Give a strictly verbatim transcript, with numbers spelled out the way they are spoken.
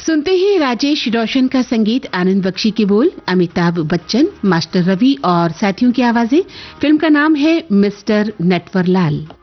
सुनते हैं राजेश रोशन का संगीत, आनंद बख्शी के बोल, अमिताभ बच्चन, मास्टर रवि और साथियों की आवाजें। फिल्म का नाम है मिस्टर नटवरलाल।